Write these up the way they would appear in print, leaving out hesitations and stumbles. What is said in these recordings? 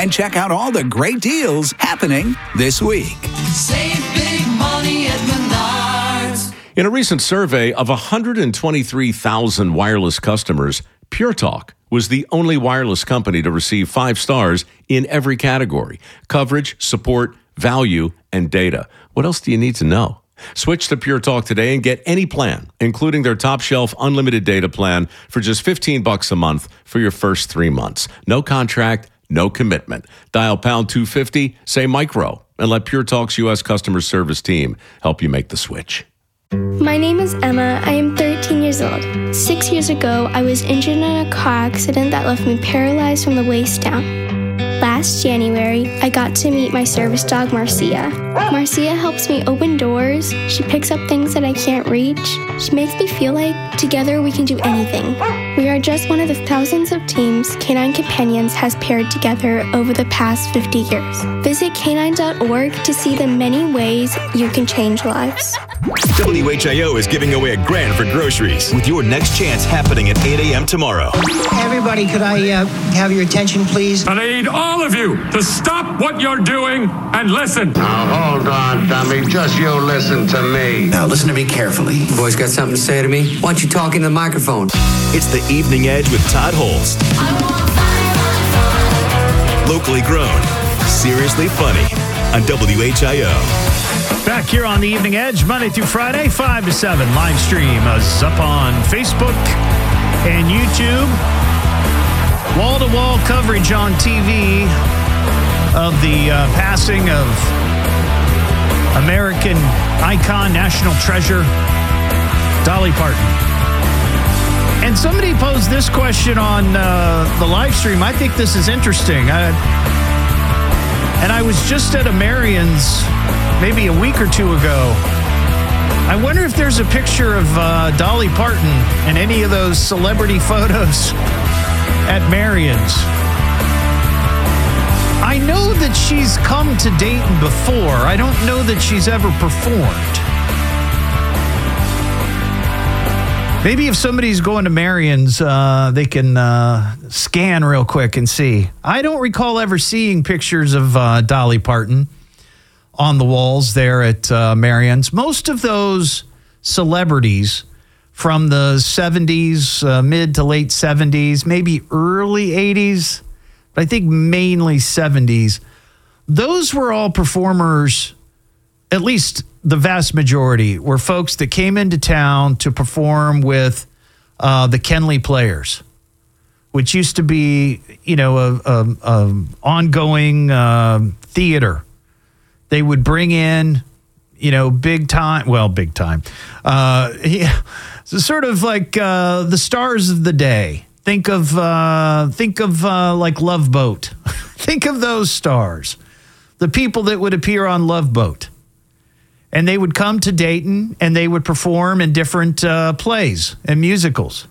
and check out all the great deals happening this week. Save big money at Menards. In a recent survey of 123,000 wireless customers, Pure Talk was the only wireless company to receive 5 stars in every category: coverage, support, value, and data. What else do you need to know? Switch to Pure Talk today and get any plan, including their top shelf unlimited data plan for just $15 a month for your first 3 months. No contract, no commitment. Dial pound 250, say micro, and let Pure Talk's U.S. customer service team help you make the switch. My name is Emma. I am 13 years old. 6 years ago, I was injured in a car accident that left me paralyzed from the waist down. Last January, I got to meet my service dog, Marcia. Marcia helps me open doors. She picks up things that I can't reach. She makes me feel like together we can do anything. We are just one of the thousands of teams Canine Companions has paired together over the past 50 years. Visit canine.org to see the many ways you can change lives. WHIO is giving away $1,000 for groceries with your next chance happening at 8 a.m. tomorrow. Everybody, could I have your attention, please? I need all of you to stop what you're doing and listen. Now, hold on, dummy. Just you listen to me. Now, listen to me carefully. You boys got something to say to me? Why don't you talk into the microphone? It's the Evening Edge with Todd Holst. Locally grown, seriously funny on WHIO. Back here on the Evening Edge, Monday through Friday, 5 to 7. Live stream us up on Facebook and YouTube. Wall-to-wall coverage on TV of the passing of American icon, national treasure, Dolly Parton. And somebody posed this question on the live stream. I think this is interesting. And I was just at a Marion's maybe a week or two ago. I wonder if there's a picture of Dolly Parton in any of those celebrity photos at Marion's. I know that she's come to Dayton before. I don't know that she's ever performed. Maybe if somebody's going to Marion's, they can scan real quick and see. I don't recall ever seeing pictures of Dolly Parton on the walls there at Marion's. Most of those celebrities from the 70s, mid to late 70s, maybe early 80s, but I think mainly 70s, those were all performers, at least the vast majority, were folks that came into town to perform with the Kenley Players, which used to be, you know, a ongoing theater. They would bring in, you know, big time. Yeah, so sort of like the stars of the day. Think of like Love Boat. Think of those stars, the people that would appear on Love Boat. And they would come to Dayton and they would perform in different plays and musicals.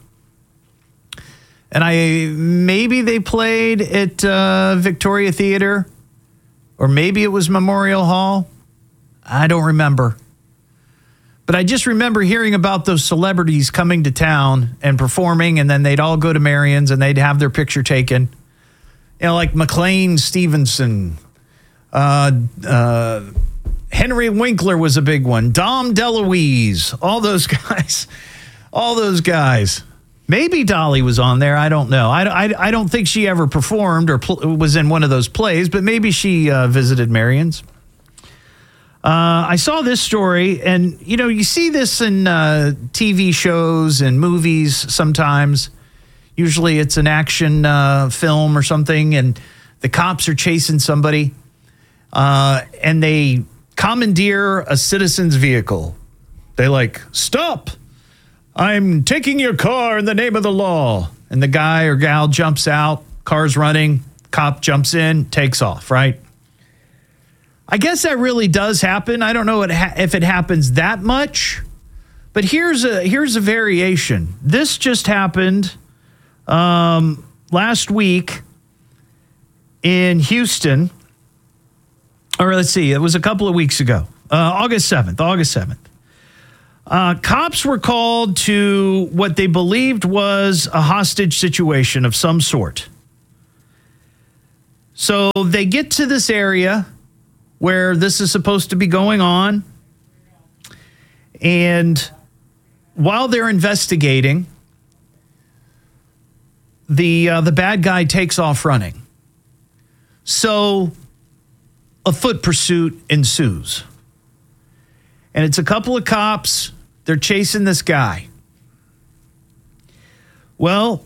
And maybe they played at Victoria Theater, or maybe it was Memorial Hall. I don't remember. But I just remember hearing about those celebrities coming to town and performing, and then they'd all go to Marion's and they'd have their picture taken. You know, like McLean Stevenson, Henry Winkler was a big one. Dom DeLuise, all those guys. Maybe Dolly was on there. I don't know. I don't think she ever performed or was in one of those plays, but maybe she visited Marion's. I saw this story, and, you know, you see this in TV shows and movies sometimes. Usually it's an action film or something, and the cops are chasing somebody, and they commandeer a citizen's vehicle. They like, stop! I'm taking your car in the name of the law. And the guy or gal jumps out, car's running, cop jumps in, takes off, right? I guess that really does happen. I don't know if it happens that much, but here's a variation. This just happened last week in Houston. Or let's see, it was a couple of weeks ago, August 7th. Cops were called to what they believed was a hostage situation of some sort. So they get to this area where this is supposed to be going on. And while they're investigating, the bad guy takes off running. So a foot pursuit ensues. And it's a couple of cops. They're chasing this guy. Well,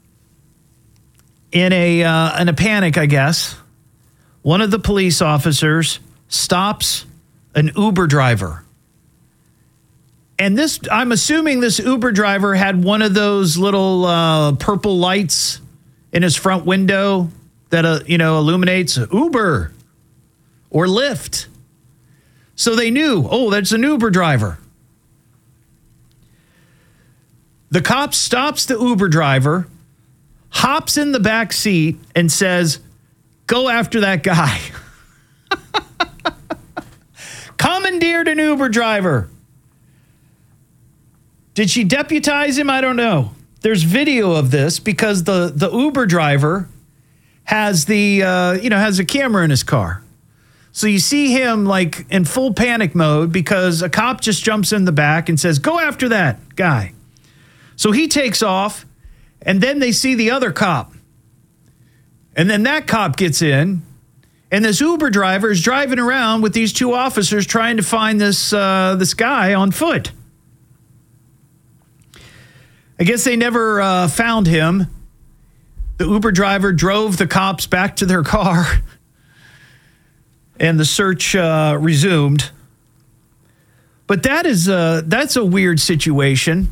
in a panic, I guess, one of the police officers stops an Uber driver. And this, I'm assuming this Uber driver had one of those little purple lights in his front window that illuminates Uber or Lyft. So they knew, oh, that's an Uber driver. The cop stops the Uber driver, hops in the back seat, and says, go after that guy. Commandeered an Uber driver. Did she deputize him? I don't know. There's video of this because the Uber driver has has a camera in his car. So you see him like in full panic mode because a cop just jumps in the back and says, go after that guy. So he takes off, and then they see the other cop. And then that cop gets in, and this Uber driver is driving around with these two officers trying to find this guy on foot. I guess they never found him. The Uber driver drove the cops back to their car, and the search resumed. But that's a weird situation.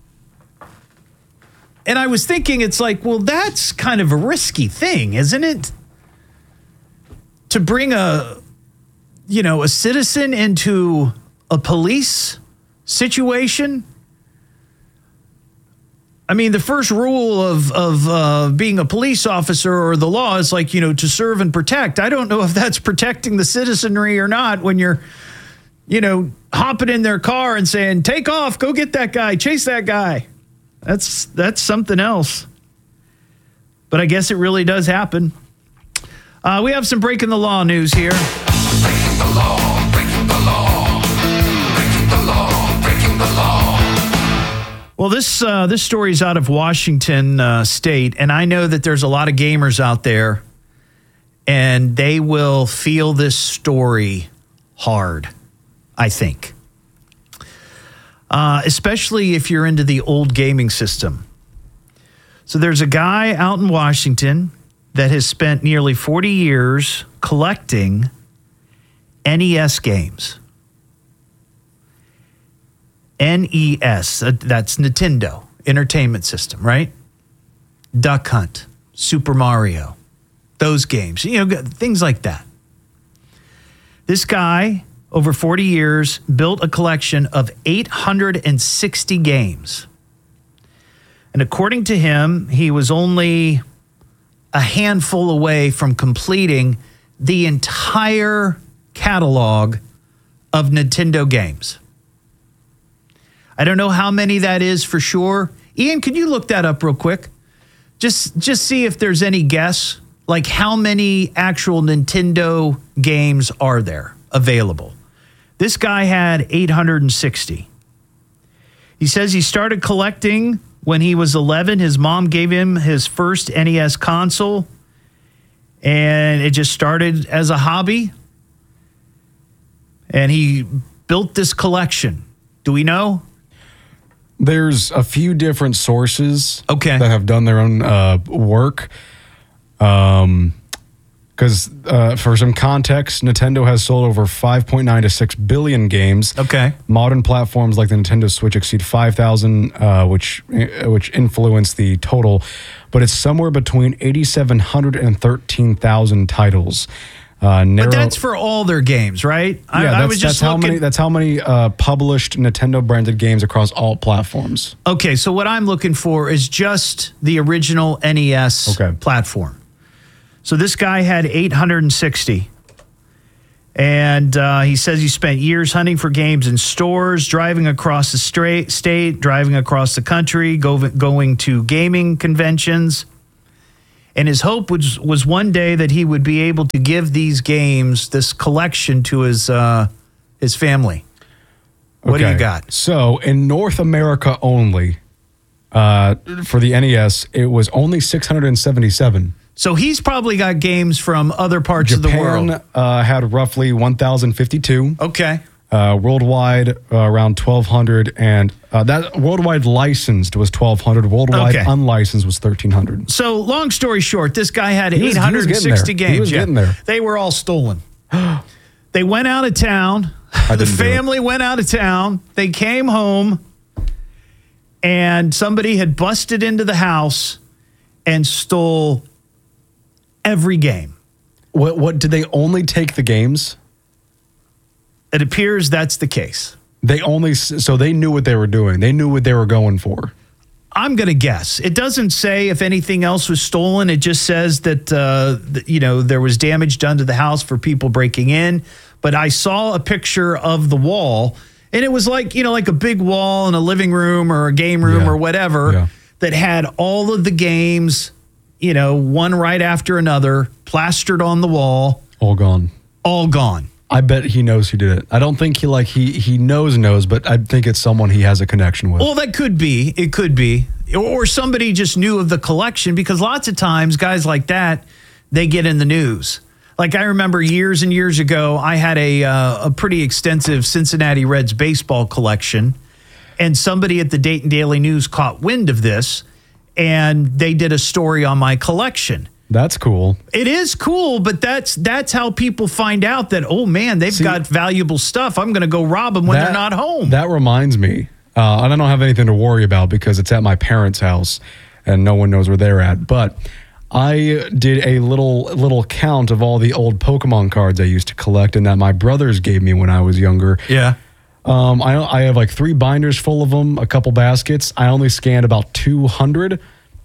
And I was thinking, it's like, well, that's kind of a risky thing, isn't it? To bring a citizen into a police situation. I mean, the first rule of being a police officer or the law is like, to serve and protect. I don't know if that's protecting the citizenry or not when you're, hopping in their car and saying, take off, go get that guy, chase that guy. That's something else. But I guess it really does happen. We have some breaking the law news here. Breaking the law, breaking the law, breaking the law, breaking the law. Well, this story is out of Washington State, and I know that there's a lot of gamers out there, and they will feel this story hard, I think. Especially if you're into the old gaming system. So there's a guy out in Washington that has spent nearly 40 years collecting NES games. NES, that's Nintendo Entertainment System, right? Duck Hunt, Super Mario, those games, things like that. This guy, over 40 years, built a collection of 860 games. And according to him, he was only a handful away from completing the entire catalog of Nintendo games. I don't know how many that is for sure. Ian, could you look that up real quick? Just see if there's any guess, like how many actual Nintendo games are there available. This guy had 860. He says he started collecting when he was 11. His mom gave him his first NES console, and it just started as a hobby. And he built this collection. Do we know? There's a few different sources that have done their own work. Because for some context, Nintendo has sold over 5.9 to 6 billion games. Okay. Modern platforms like the Nintendo Switch exceed 5,000, which influence the total. But it's somewhere between 8,700 and 13,000 titles. But that's for all their games, right? Yeah, that's how many published Nintendo branded games across all platforms. Okay, so what I'm looking for is just the original NES platform. So this guy had 860. And he says he spent years hunting for games in stores, driving across the state, driving across the country, going to gaming conventions. And his hope was one day that he would be able to give these games, this collection, to his family. What do you got? So in North America only, for the NES, it was only 677. So he's probably got games from other parts of the world. Japan had roughly 1,052. Okay. Worldwide, around 1,200. And that worldwide licensed was 1,200. Worldwide unlicensed was 1,300. So long story short, this guy had He was 860 games. He was getting there. They were all stolen. They went out of town. The family went out of town. They came home, and somebody had busted into the house and stole every game. What did they only take the games? It appears that's the case. So they knew what they were doing. They knew what they were going for. I'm going to guess. It doesn't say if anything else was stolen. It just says that, there was damage done to the house for people breaking in. But I saw a picture of the wall, and it was like a big wall in a living room or a game room or whatever that had all of the games, one right after another, plastered on the wall. All gone. All gone. I bet he knows who did it. I don't think he knows, but I think it's someone he has a connection with. Well, that could be. It could be. Or somebody just knew of the collection, because lots of times guys like that, they get in the news. Like I remember years and years ago, I had a pretty extensive Cincinnati Reds baseball collection, and somebody at the Dayton Daily News caught wind of this, and they did a story on my collection. That's cool. It is cool, but that's how people find out that, oh, man, they've got valuable stuff. I'm going to go rob them when they're not home. That reminds me. I don't have anything to worry about because it's at my parents' house and no one knows where they're at. But I did a little count of all the old Pokemon cards I used to collect and that my brothers gave me when I was younger. Yeah. I have like 3 binders full of them, a couple baskets. I only scanned about 200,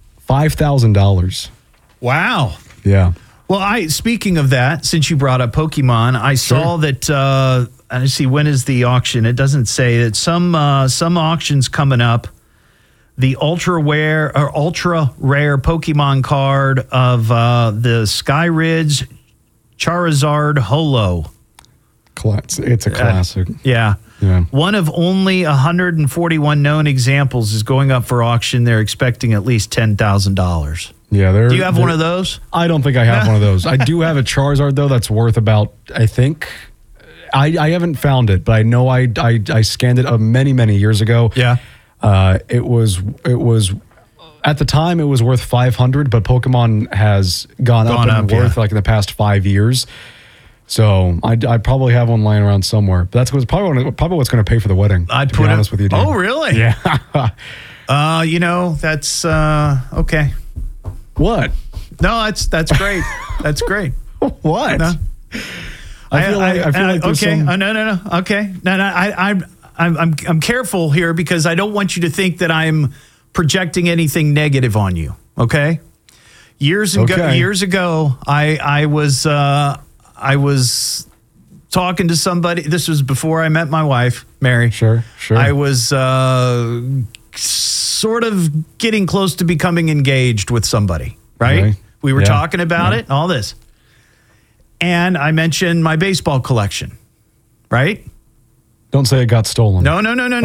$5,000. Wow. Yeah. Well, speaking of that, since you brought up Pokemon, I saw that, I see, when is the auction? It doesn't say that some auctions coming up. The ultra rare Pokemon card of the Skyridge Charizard Holo. It's a classic. Yeah. One of only 141 known examples is going up for auction. They're expecting at least $10,000. Yeah, do you have one of those? I don't think I have one of those. I do have a Charizard though that's worth about, I think, I haven't found it, but I know I scanned it many years ago. Yeah, it was at the time it was worth 500, but Pokemon has gone up in worth like in the past 5 years. So I probably have one lying around somewhere. But that's probably what's going to pay for the wedding. I'd be honest with you, dude. Oh, really? Yeah. That's okay. What? No, that's great. That's great. What? No. I feel like there's okay. some... No. Okay. No. I'm careful here because I don't want you to think that I'm projecting anything negative on you. Okay. Years ago, I was talking to somebody. This was before I met my wife, Mary. Sure. I was sort of getting close to becoming engaged with somebody, right? Okay. We were talking about it and all this. And I mentioned my baseball collection, right? Don't say it got stolen. No.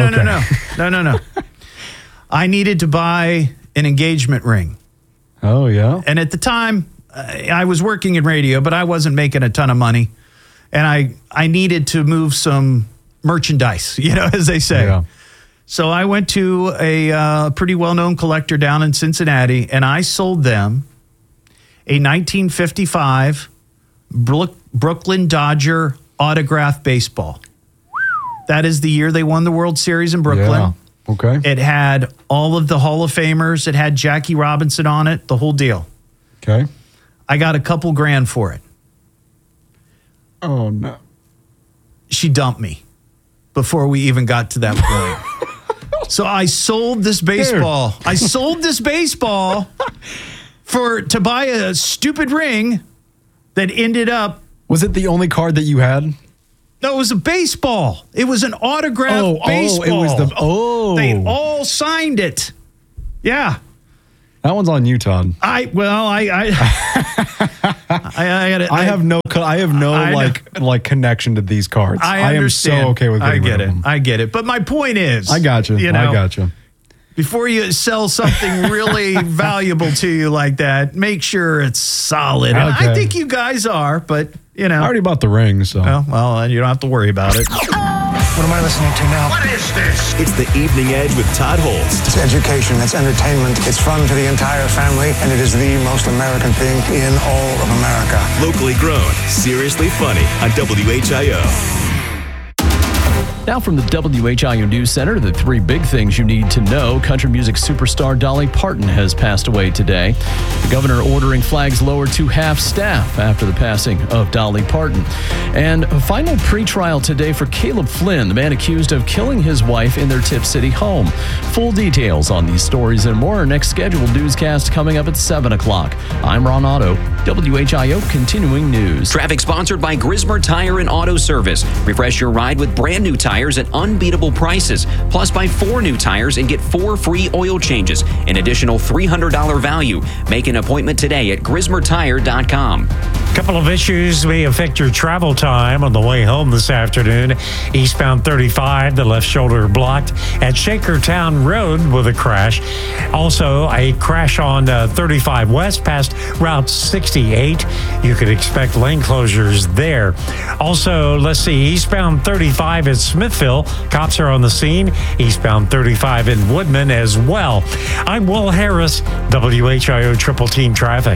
I needed to buy an engagement ring. Oh, yeah? And at the time, I was working in radio, but I wasn't making a ton of money. And I needed to move some merchandise, as they say. Yeah. So I went to a pretty well-known collector down in Cincinnati, and I sold them a 1955 Brooklyn Dodger autograph baseball. That is the year they won the World Series in Brooklyn. Yeah. Okay. It had all of the Hall of Famers. It had Jackie Robinson on it, the whole deal. Okay. I got a couple grand for it. Oh, no. She dumped me before we even got to that point. So I sold this baseball. Here. I sold this baseball to buy a stupid ring that ended up... Was it the only card that you had? No, it was a baseball. It was an autographed baseball. It was They all signed it. Yeah. That one's on you, Todd. I have no connection to these cards. I understand. am so okay with getting rid of them. I get it. But my point is, I got you. I got you. Before you sell something really valuable to you like that, make sure it's solid. And I think you guys are, but I already bought the ring, so. Well, you don't have to worry about it. What am I listening to now? What is this? It's the Evening Edge with Todd Holst. It's education, it's entertainment, it's fun to the entire family, and it is the most American thing in all of America. Locally grown, seriously funny on WHIO. Now from the WHIO News Center, the three big things you need to know. Country music superstar Dolly Parton has passed away today. The governor ordering flags lowered to half staff after the passing of Dolly Parton. And a final pretrial today for Caleb Flynn, the man accused of killing his wife in their Tip City home. Full details on these stories and more. Our next scheduled newscast coming up at 7 o'clock. I'm Ron Otto, WHIO Continuing News. Traffic sponsored by Grismer Tire and Auto Service. Refresh your ride with brand new tires at unbeatable prices. Plus, buy 4 new tires and get 4 free oil changes. An additional $300 value. Make an appointment today at GrismerTire.com. Couple of issues may affect your travel time on the way home this afternoon. Eastbound 35, the left shoulder blocked at Shakertown Road with a crash. Also, a crash on 35 West past Route 68. You could expect lane closures there. Also, let's see, eastbound 35 at Smithville. Cops are on the scene. Eastbound 35 in Woodman as well. I'm Will Harris, WHIO Triple Team Traffic.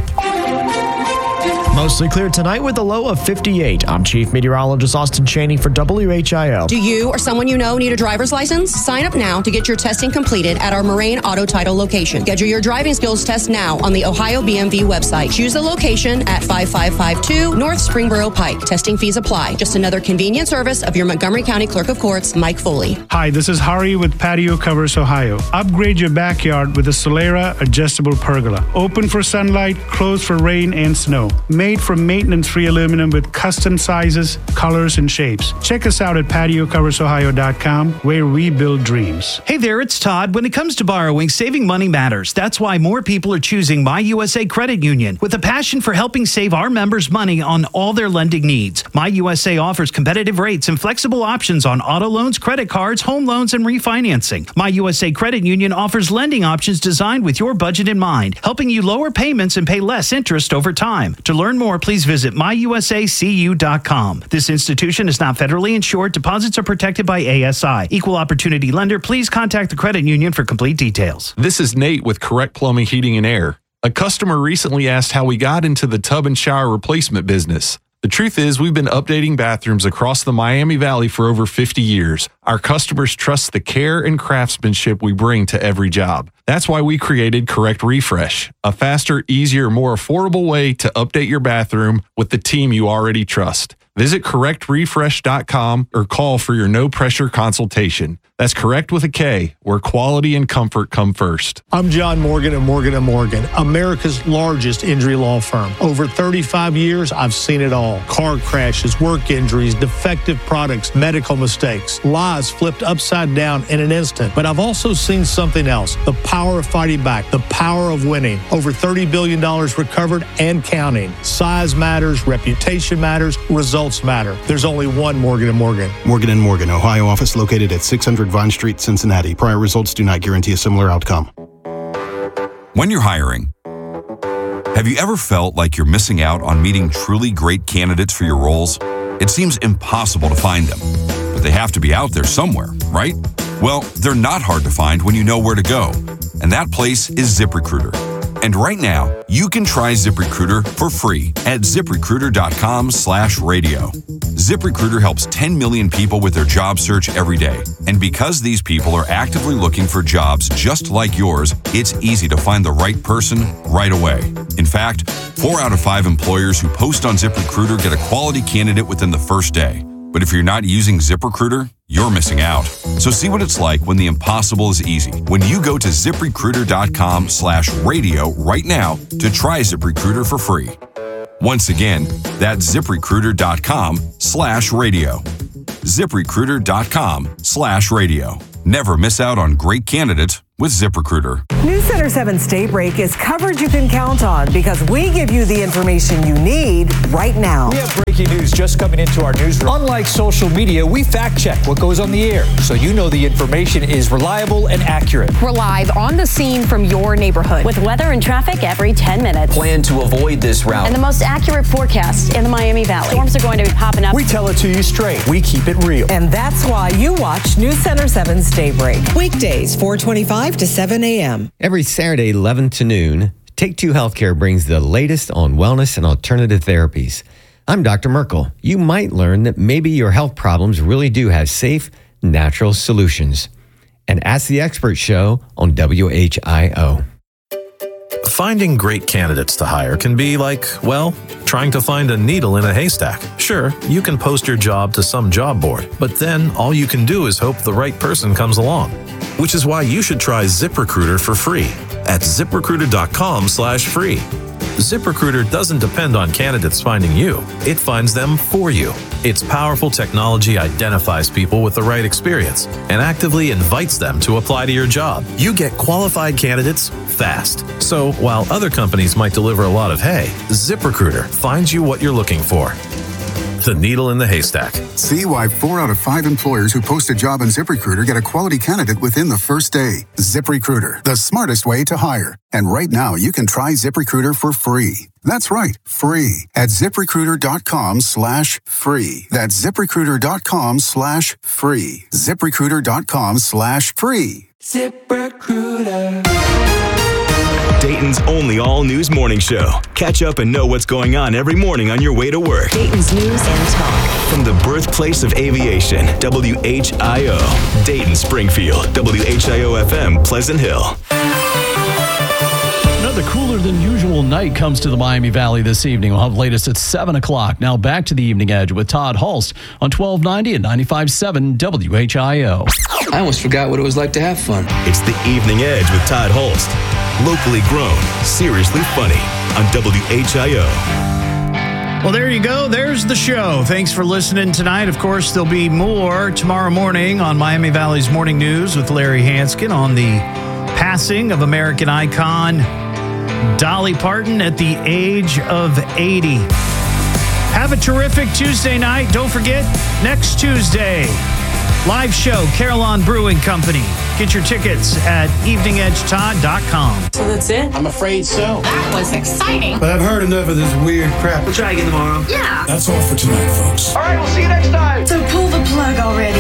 Mostly clear tonight with a low of 58. I'm Chief Meteorologist Austin Chaney for WHIO. Do you or someone you know need a driver's license? Sign up now to get your testing completed at our Moraine Auto Title location. Schedule your driving skills test now on the Ohio BMV website. Choose the location at 5552 North Springboro Pike. Testing fees apply. Just another convenient service of your Montgomery County Clerk of Courts, Mike Foley. Hi, this is Hari with Patio Covers Ohio. Upgrade your backyard with a Solera adjustable pergola. Open for sunlight, closed for rain and snow. Made from maintenance-free aluminum with custom sizes, colors, and shapes. Check us out at patiocoversohio.com, where we build dreams. Hey there, it's Todd. When it comes to borrowing, saving money matters. That's why more people are choosing My USA Credit Union. With a passion for helping save our members money on all their lending needs, My USA offers competitive rates and flexible options on auto loans, credit cards, home loans, and refinancing. My USA Credit Union offers lending options designed with your budget in mind, helping you lower payments and pay less interest over time. To learn more, please visit myusacu.com. This institution is not federally insured. Deposits are protected by ASI. Equal opportunity lender. Please contact the credit union for complete details. This is Nate with Correct Plumbing, Heating, and Air. A customer recently asked how we got into the tub and shower replacement business. The truth is, we've been updating bathrooms across the Miami Valley for over 50 years. Our customers trust the care and craftsmanship we bring to every job. That's why we created Correct Refresh, a faster, easier, more affordable way to update your bathroom with the team you already trust. Visit correctrefresh.com or call for your no-pressure consultation. That's Correct with a K, where quality and comfort come first. I'm John Morgan of Morgan & Morgan, America's largest injury law firm. Over 35 years, I've seen it all. Car crashes, work injuries, defective products, medical mistakes, lives flipped upside down in an instant. But I've also seen something else, the power of fighting back, the power of winning. Over $30 billion recovered and counting. Size matters, reputation matters, results matter. There's only one Morgan & Morgan. Morgan & Morgan, Ohio office located at 600 Vine Street, Cincinnati. Prior results do not guarantee a similar outcome. When you're hiring, have you ever felt like you're missing out on meeting truly great candidates for your roles? It seems impossible to find them, but they have to be out there somewhere, right? Well, they're not hard to find when you know where to go, and that place is ZipRecruiter. And right now, you can try ZipRecruiter for free at ZipRecruiter.com/radio. ZipRecruiter helps 10 million people with their job search every day. And because these people are actively looking for jobs just like yours, it's easy to find the right person right away. In fact, 4 out of 5 employers who post on ZipRecruiter get a quality candidate within the first day. But if you're not using ZipRecruiter, you're missing out. So see what it's like when the impossible is easy. When you go to ZipRecruiter.com/radio right now to try ZipRecruiter for free. Once again, that's ZipRecruiter.com/radio. ZipRecruiter.com/radio. Never miss out on great candidates with ZipRecruiter. News Center 7's Daybreak is coverage you can count on because we give you the information you need right now. We have breaking news just coming into our newsroom. Unlike social media, we fact check what goes on the air so you know the information is reliable and accurate. We're live on the scene from your neighborhood with weather and traffic every 10 minutes. Plan to avoid this route. And the most accurate forecast in the Miami Valley. Storms are going to be popping up. We tell it to you straight. We keep it real. And that's why you watch News Center 7's Daybreak. Weekdays, 4:25 to 7 a.m. Every Saturday, 11 to noon, Take Two Healthcare brings the latest on wellness and alternative therapies. I'm Dr. Merkel. You might learn that maybe your health problems really do have safe, natural solutions. And Ask the Expert show on WHIO. Finding great candidates to hire can be like, well, trying to find a needle in a haystack. Sure, you can post your job to some job board, but then all you can do is hope the right person comes along. Which is why you should try ZipRecruiter for free at ZipRecruiter.com/free. ZipRecruiter doesn't depend on candidates finding you. It finds them for you. Its powerful technology identifies people with the right experience and actively invites them to apply to your job. You get qualified candidates fast. So while other companies might deliver a lot of hay, ZipRecruiter finds you what you're looking for. The needle in the haystack. See why 4 out of 5 employers who post a job on ZipRecruiter get a quality candidate within the first day. ZipRecruiter, the smartest way to hire. And right now, you can try ZipRecruiter for free. That's right, free at ZipRecruiter.com/free. That's ZipRecruiter.com/free. ZipRecruiter.com/free. ZipRecruiter. Dayton's only all-news morning show. Catch up and know what's going on every morning on your way to work. Dayton's News and Talk. From the birthplace of aviation, WHIO. Dayton, Springfield, WHIO-FM, Pleasant Hill. Another cooler than usual night comes to the Miami Valley this evening. We'll have the latest at 7 o'clock. Now back to the Evening Edge with Todd Hulst on 1290 and 95.7 WHIO. I almost forgot what it was like to have fun. It's the Evening Edge with Todd Hulst. Locally grown, seriously funny on WHIO. Well, there you go. There's the show. Thanks for listening tonight. Of course, there'll be more tomorrow morning on Miami Valley's Morning News with Larry Hanskin on the passing of American icon Dolly Parton at the age of 80. Have a terrific Tuesday night. Don't forget, next Tuesday, live show, Carillon Brewing Company. Get your tickets at eveningedgetodd.com. So that's it? I'm afraid so. That was exciting. But I've heard enough of this weird crap. We'll try again tomorrow. Yeah. That's all for tonight, folks. All right, we'll see you next time. So pull the plug already.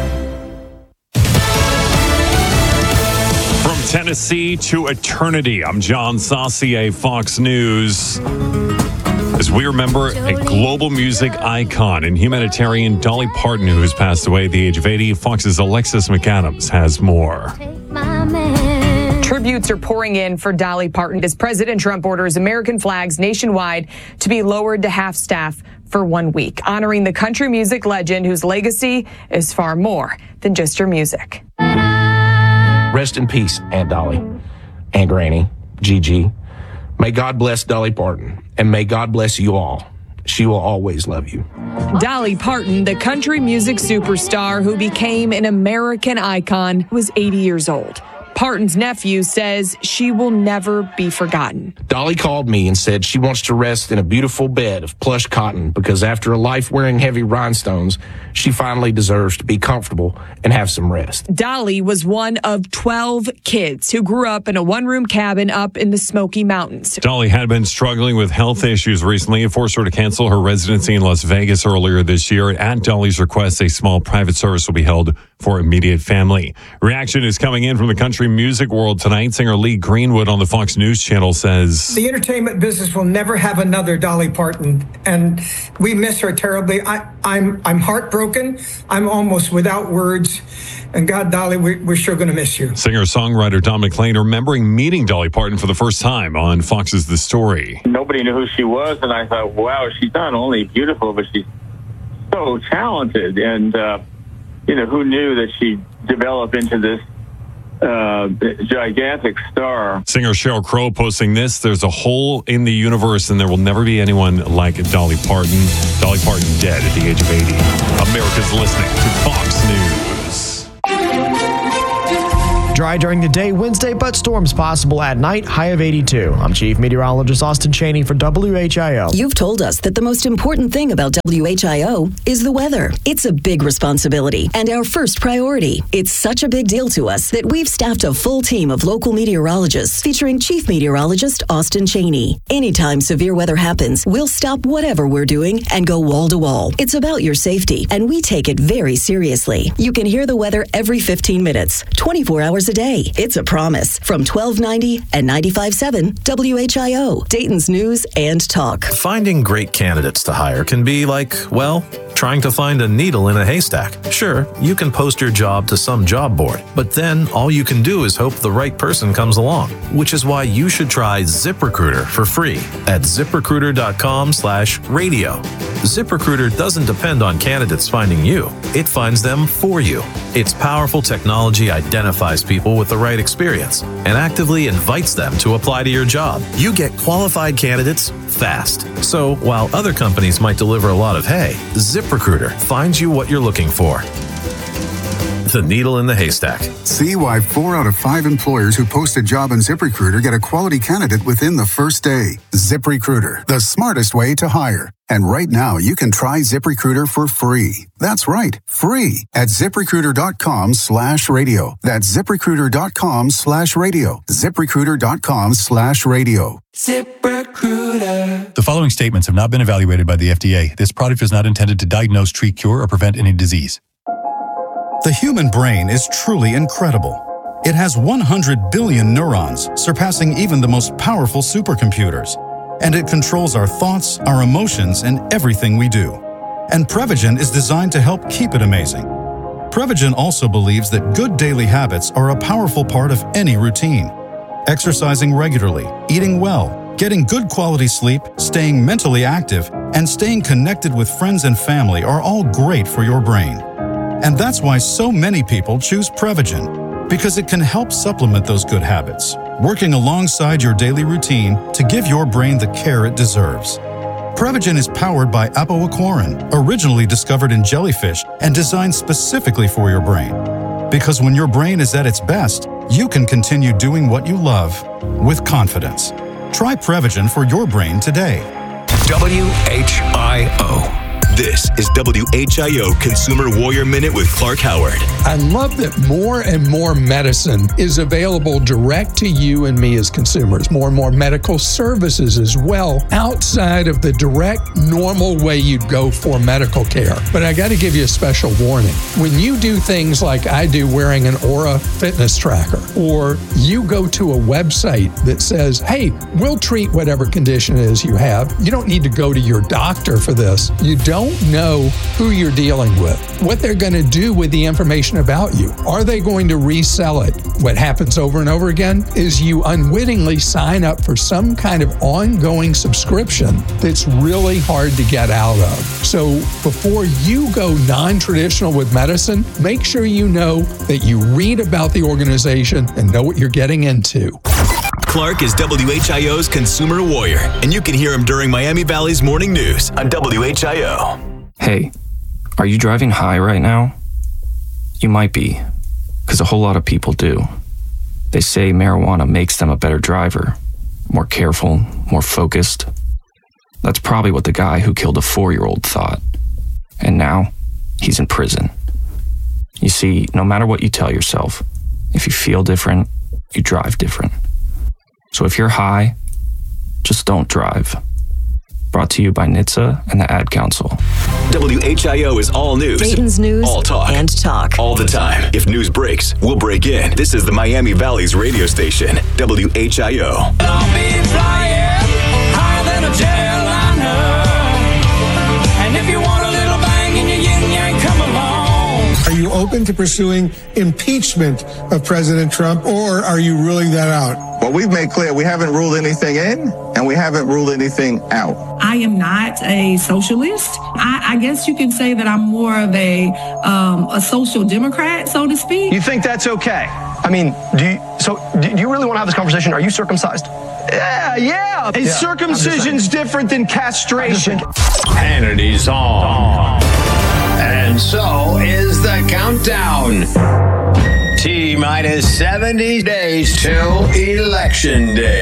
From Tennessee to eternity, I'm John Saucier, Fox News. As we remember a global music icon and humanitarian Dolly Parton, who has passed away at the age of 80, Fox's Alexis McAdams has more. Tributes are pouring in for Dolly Parton as President Trump orders American flags nationwide to be lowered to half-staff for 1 week, honoring the country music legend whose legacy is far more than just her music. Rest in peace, Aunt Dolly, Aunt Granny, Gigi. May God bless Dolly Parton, and may God bless you all. She will always love you. Dolly Parton, the country music superstar who became an American icon, was 80 years old. Parton's nephew says she will never be forgotten. Dolly called me and said she wants to rest in a beautiful bed of plush cotton because after a life wearing heavy rhinestones, she finally deserves to be comfortable and have some rest. Dolly was one of 12 kids who grew up in a one-room cabin up in the Smoky Mountains. Dolly had been struggling with health issues recently. It forced her to cancel her residency in Las Vegas earlier this year. At Dolly's request, a small private service will be held for immediate family. Reaction is coming in from the country music world tonight. Singer Lee Greenwood on the Fox News Channel says, "The entertainment business will never have another Dolly Parton, and we miss her terribly. I'm heartbroken. I'm almost without words. And God, Dolly, we're sure going to miss you." Singer-songwriter Don McLean remembering meeting Dolly Parton for the first time on Fox's The Story. Nobody knew who she was, and I thought, wow, she's not only beautiful, but she's so talented. And, who knew that she'd develop into this gigantic star. Singer Sheryl Crow posting this: "There's a hole in the universe and there will never be anyone like Dolly Parton." Dolly Parton dead at the age of 80. America's listening to Fox News. dry during the day Wednesday, but storms possible at night, high of 82. I'm Chief Meteorologist Austin Chaney for WHIO. You've told us that the most important thing about WHIO is the weather. It's a big responsibility and our first priority. It's such a big deal to us that we've staffed a full team of local meteorologists featuring Chief Meteorologist Austin Chaney. Anytime severe weather happens, we'll stop whatever we're doing and go wall to wall. It's about your safety, and we take it very seriously. You can hear the weather every 15 minutes, 24 hours a day. It's a promise from 1290 and 95.7 WHIO, Dayton's News and Talk. Finding great candidates to hire can be like, well, trying to find a needle in a haystack. Sure, you can post your job to some job board, but then all you can do is hope the right person comes along, which is why you should try ZipRecruiter for free at ZipRecruiter.com/radio. ZipRecruiter doesn't depend on candidates finding you. It finds them for you. Its powerful technology identifies people with the right experience and actively invites them to apply to your job. You get qualified candidates fast. So while other companies might deliver a lot of hay, ZipRecruiter finds you what you're looking for. The needle in the haystack. See why 4 out of 5 employers who post a job on ZipRecruiter get a quality candidate within the first day. ZipRecruiter, the smartest way to hire. And right now, you can try ZipRecruiter for free. That's right, free at ZipRecruiter.com/radio. That's ZipRecruiter.com/radio. ZipRecruiter.com/radio. ZipRecruiter. The following statements have not been evaluated by the FDA. This product is not intended to diagnose, treat, cure, or prevent any disease. The human brain is truly incredible. It has 100 billion neurons, surpassing even the most powerful supercomputers. And it controls our thoughts, our emotions, and everything we do. And Prevagen is designed to help keep it amazing. Prevagen also believes that good daily habits are a powerful part of any routine. Exercising regularly, eating well, getting good quality sleep, staying mentally active, and staying connected with friends and family are all great for your brain. And that's why so many people choose Prevagen, because it can help supplement those good habits, working alongside your daily routine to give your brain the care it deserves. Prevagen is powered by apoaquarin, originally discovered in jellyfish and designed specifically for your brain. Because when your brain is at its best, you can continue doing what you love with confidence. Try Prevagen for your brain today. WHIO. This is WHIO Consumer Warrior Minute with Clark Howard. I love that more and more medicine is available direct to you and me as consumers. More and more medical services as well, outside of the direct, normal way you'd go for medical care. But I got to give you a special warning. When you do things like I do, wearing an Aura fitness tracker, or you go to a website that says, hey, we'll treat whatever condition it is you have. You don't need to go to your doctor for this. You don't know who you're dealing with, what they're going to do with the information about you. Are they going to resell it? What happens over and over again is you unwittingly sign up for some kind of ongoing subscription that's really hard to get out of. So before you go non-traditional with medicine, make sure you know that you read about the organization and know what you're getting into. Clark is WHIO's Consumer Warrior, and you can hear him during Miami Valley's morning news on WHIO. Hey, are you driving high right now? You might be, because a whole lot of people do. They say marijuana makes them a better driver, more careful, more focused. That's probably what the guy who killed a 4-year-old thought. And now, he's in prison. You see, no matter what you tell yourself, if you feel different, you drive different. So if you're high, just don't drive. Brought to you by NHTSA and the Ad Council. WHIO is all news. Dayton's News all talk. And Talk. All the time. If news breaks, we'll break in. This is the Miami Valley's radio station, WHIO. I'll be flying higher than a jetliner. And if you want a little bang in your yin-yang, come along. Are you open to pursuing impeachment of President Trump, or are you ruling that out? Well, we've made clear we haven't ruled anything in and we haven't ruled anything out. I am not a socialist. I guess you can say that I'm more of a social democrat, so to speak. You think that's okay? I mean, do you really want to have this conversation? Are you circumcised? Yeah. Circumcision's different than castration. Hannity's on. And so is the countdown T-minus 70 days till Election Day.